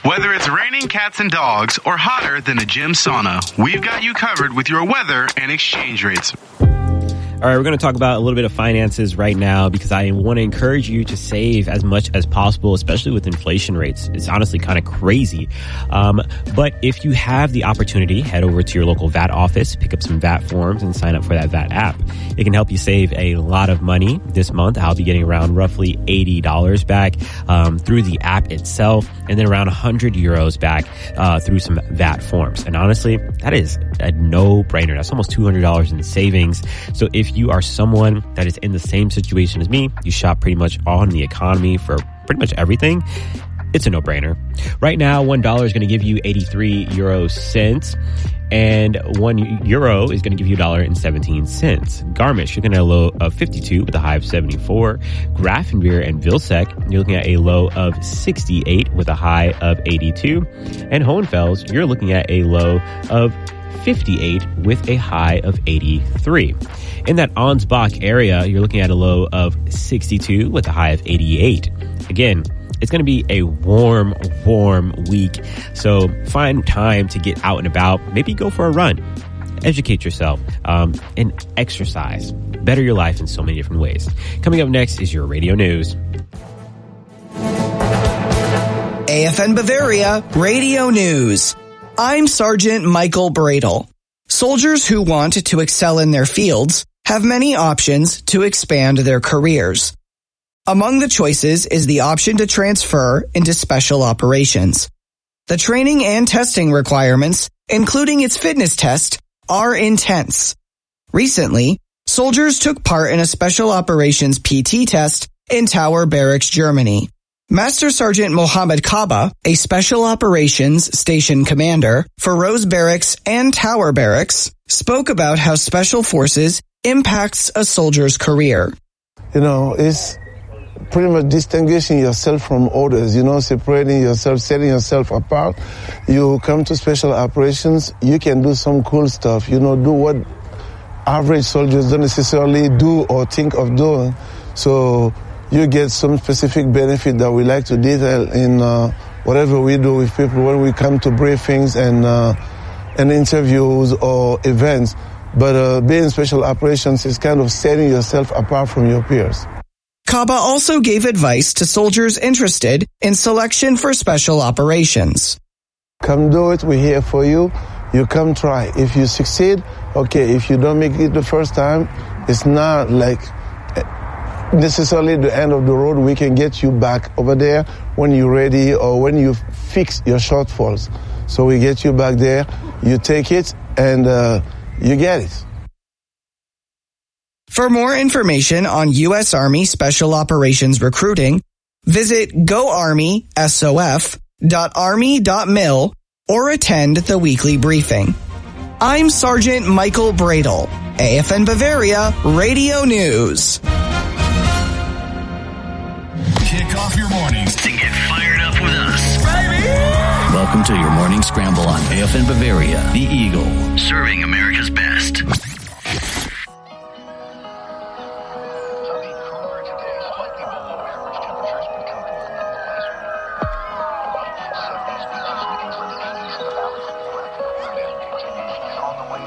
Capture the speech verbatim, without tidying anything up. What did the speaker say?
Whether it's raining cats and dogs or hotter than a gym sauna, we've got you covered with your weather and exchange rates. All right, we're going to talk about a little bit of finances right now because I want to encourage you to save as much as possible, especially with inflation rates. It's honestly kind of crazy. Um, but if you have the opportunity, head over to your local V A T office, pick up some V A T forms, and sign up for that V A T app. It can help you save a lot of money this month. I'll be getting around roughly eighty dollars back um, through the app itself, and then around one hundred euros back uh, through some V A T forms. And honestly, that is a no-brainer. That's almost two hundred dollars in savings. So if you are someone that is in the same situation as me, you shop pretty much on the economy for pretty much everything, it's a no-brainer. Right now, one dollar is going to give you eighty-three euro cents, and one euro is going to give you a dollar and seventeen cents. Garmisch, you're looking at a low of fifty-two with a high of seventy-four. Grafenbeer and Vilsec, you're looking at a low of sixty-eight with a high of eighty-two. And Hohenfels, you're looking at a low of fifty-eight with a high of eighty-three. In that Ansbach area, you're looking at a low of sixty-two with a high of eighty-eight. Again, it's going to be a warm, warm week. So find time to get out and about. Maybe go for a run. Educate yourself um, and exercise. Better your life in so many different ways. Coming up next is your radio news. A F N Bavaria Radio News. I'm Sergeant Michael Bradle. Soldiers who want to excel in their fields have many options to expand their careers. Among the choices is the option to transfer into special operations. The training and testing requirements, including its fitness test, are intense. Recently, soldiers took part in a special operations P T test in Tower Barracks, Germany. Master Sergeant Mohammed Kaba, a special operations station commander for Rose Barracks and Tower Barracks, spoke about how special forces impacts a soldier's career. You know, it's pretty much distinguishing yourself from others, you know, separating yourself, setting yourself apart. You come to special operations, you can do some cool stuff, you know, do what average soldiers don't necessarily do or think of doing. So you get some specific benefit that we like to detail in uh, whatever we do with people when we come to briefings and uh, and interviews or events. But uh, being in special operations is kind of setting yourself apart from your peers. Kaba also gave advice to soldiers interested in selection for special operations. Come do it. We're here for you. You come try. If you succeed, okay. If you don't make it the first time, it's not like necessarily the end of the road. We can get you back over there when you're ready or when you fix your shortfalls. So we get you back there, you take it, and uh, you get it. For more information on U S Army Special Operations recruiting, visit go army S O F dot army dot mil or attend the weekly briefing. I'm Sergeant Michael Bradle, A F N Bavaria Radio News. Kick off your mornings to get fired up with us. Baby! Welcome to your morning scramble on A F N Bavaria, the Eagle, serving America's best.